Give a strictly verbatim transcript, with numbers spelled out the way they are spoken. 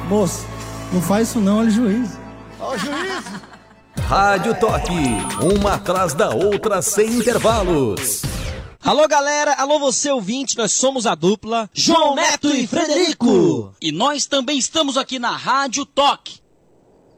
Moço, não faz isso não, olha o juiz. Ó o juiz. Rádio Toque, uma atrás da outra sem intervalos. Alô galera, alô você ouvinte, nós somos a dupla João Neto e Frederico. E nós também estamos aqui na Rádio Toque.